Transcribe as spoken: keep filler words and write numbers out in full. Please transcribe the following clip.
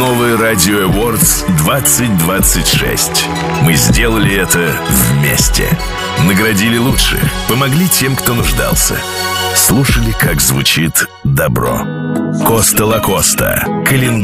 Новый Радио Awards двадцать двадцать шесть. Мы сделали это вместе. Наградили лучших, помогли тем, кто нуждался. Слушали, как звучит добро. Коста Лакоста, Калининград.